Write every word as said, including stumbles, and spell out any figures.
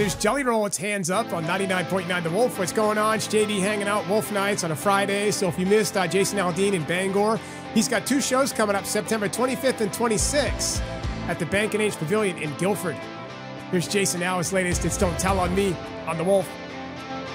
There's Jelly Roll. It's Hands Up on ninety-nine point nine The Wolf. What's going on? It's J D hanging out Wolf Nights on a Friday. So if you missed uh, Jason Aldean in Bangor, he's got two shows coming up September twenty-fifth and twenty-sixth at the Bank and H Pavilion in Guilford. Here's Jason now, his latest It's Don't Tell on Me on The Wolf.